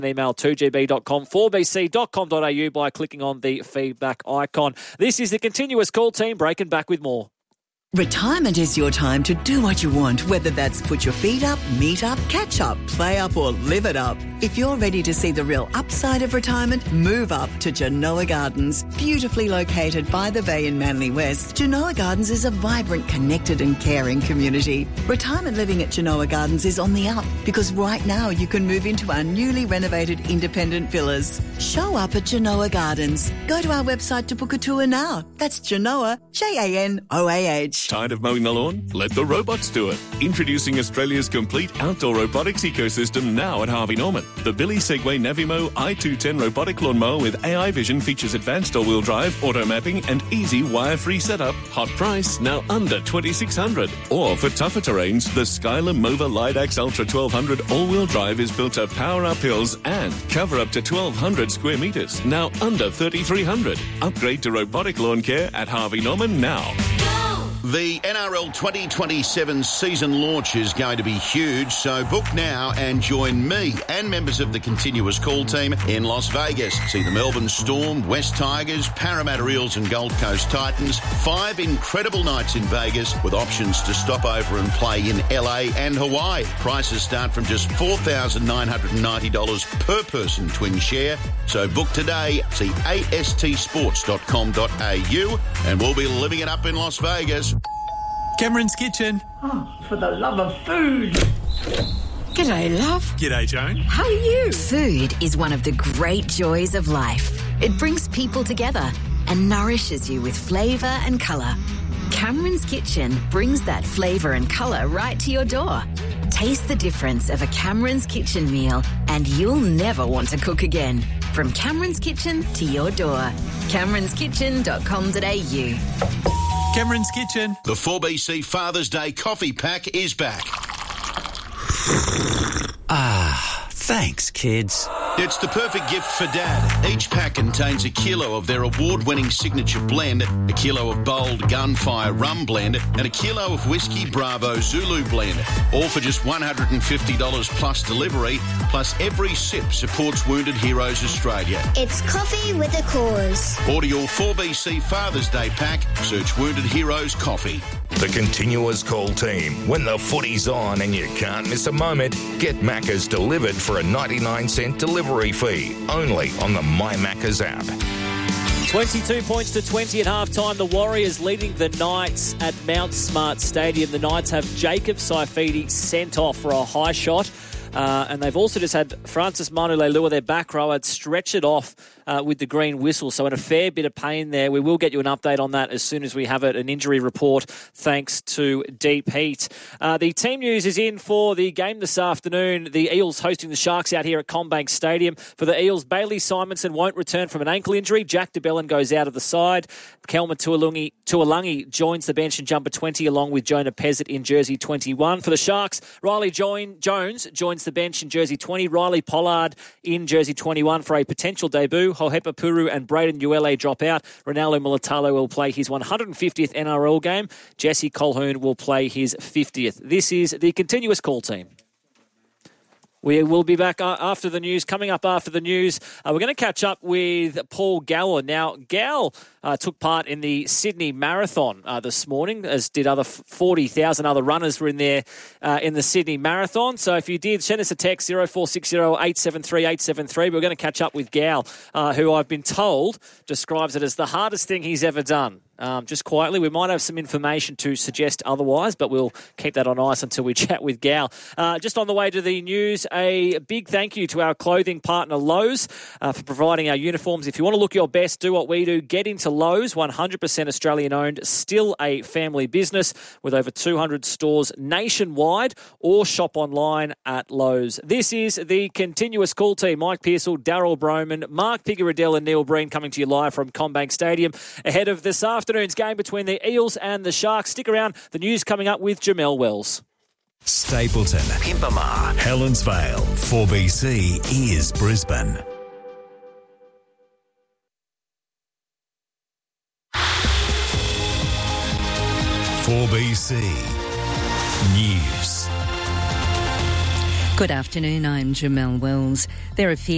Email 2gb.com, 4bc.com.au by clicking on the feedback icon. This is the Continuous Call team breaking back with more. Retirement is your time to do what you want, whether that's put your feet up, meet up, catch up, play up or live it up. If you're ready to see the real upside of retirement, move up to Genoa Gardens. Beautifully located by the bay in Manly West, Genoa Gardens is a vibrant, connected and caring community. Retirement living at Genoa Gardens is on the up because right now you can move into our newly renovated independent villas. Show up at Genoa Gardens. Go to our website to book a tour now. That's Genoa, Janoah. Tired of mowing the lawn? Let the robots do it. Introducing Australia's complete outdoor robotics ecosystem now at Harvey Norman. The Billy Segway Navimo i210 robotic lawnmower with AI vision features advanced all-wheel drive, auto mapping and easy wire-free setup. Hot price, now under $2,600. Or for tougher terrains, the Skyler Mova Lidax Ultra 1200 all-wheel drive is built to power up hills and cover up to 1,200 square metres, now under $3,300. Upgrade to robotic lawn care at Harvey Norman now. The NRL 2027 season launch is going to be huge, so book now and join me and members of the Continuous Call team in Las Vegas. See the Melbourne Storm, West Tigers, Parramatta Eels and Gold Coast Titans. 5 incredible nights in Vegas with options to stop over and play in LA and Hawaii. Prices start from just $4,990 per person twin share. So book today. See astsports.com.au and we'll be living it up in Las Vegas. Cameron's Kitchen. Oh, for the love of food. G'day, love. G'day, Joan. How are you? Food is one of the great joys of life. It brings people together and nourishes you with flavour and colour. Cameron's Kitchen brings that flavour and colour right to your door. Taste the difference of a Cameron's Kitchen meal and you'll never want to cook again. From Cameron's Kitchen to your door. CameronsKitchen.com.au. Cameron's Kitchen. The 4BC Father's Day coffee pack is back. Thanks, kids. It's the perfect gift for Dad. Each pack contains a kilo of their award-winning signature blend, a kilo of bold Gunfire rum blend, and a kilo of Whiskey Bravo Zulu blend. All for just $150 plus delivery, plus every sip supports Wounded Heroes Australia. It's coffee with a cause. Order your 4BC Father's Day pack. Search Wounded Heroes Coffee. The Continuous Call team. When the footy's on and you can't miss a moment, get Macca's delivered for a 99-cent delivery fee. Only on the My Macca's app. 22 points to 20 at halftime. The Warriors leading the Knights at Mount Smart Stadium. The Knights have Jacob Saifidi sent off for a high shot. And they've also just had Francis Manu Leilua, their back rower, stretch it off with the green whistle. So in a fair bit of pain there. We will get you an update on that as soon as we have it, an injury report, thanks to Deep Heat. The team news is in for the game this afternoon. The Eels hosting the Sharks out here at CommBank Stadium. For the Eels, Bailey Simonson won't return from an ankle injury. Jack DeBellin goes out of the side. Kelma Tuolangi joins the bench in jumper 20 along with Jonah Pezzett in jersey 21. For the Sharks, Riley Jones joins the bench in jersey 20. Riley Pollard in jersey 21 for a potential debut. Hohepa Puru and Braden Uele drop out. Ronaldo Mulatalo will play his 150th NRL game. Jesse Colquhoun will play his 50th. This is the Continuous Call team. We will be back after the news. Coming up after the news, we're going to catch up with Paul Gower. Now, Gal took part in the Sydney Marathon this morning, as did 40,000 other runners were in there in the Sydney Marathon. So if you did, send us a text, 0460 873 873. We're going to catch up with Gal, who I've been told describes it as the hardest thing he's ever done. Just quietly, we might have some information to suggest otherwise, but we'll keep that on ice until we chat with Gal. Just on the way to the news, a big thank you to our clothing partner Lowe's for providing our uniforms. If you want to look your best, do what we do. Get into Lowe's, 100% Australian owned, still a family business with over 200 stores nationwide, or shop online at Lowe's. This is the Continuous Call team. Mike Pearsall, Daryl Broman, Mark Pigaradell and Neil Breen coming to you live from CommBank Stadium ahead of this afternoon's game between the Eels and the Sharks. Stick around. The news coming up with Jamel Wells. Stapleton, Pimpama, Helens Vale, 4BC is Brisbane. News. Good afternoon, I'm Jamel Wells. There are fears